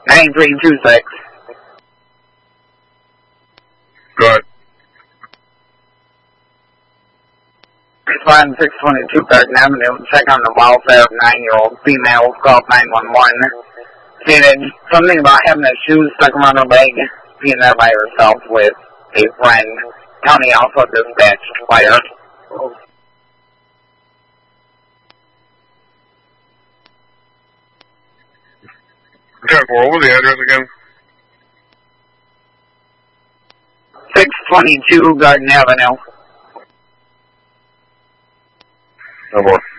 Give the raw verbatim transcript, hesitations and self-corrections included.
nine three two six. Good. Respond six twenty-two Garden Avenue. Check on the welfare of nine-year-old female. Call nine one one. Stated something about having a shoe stuck around her leg. Being there by herself with a friend. County also dispatched fire. Okay, what was the address again? six twenty-two Garden Avenue. No more.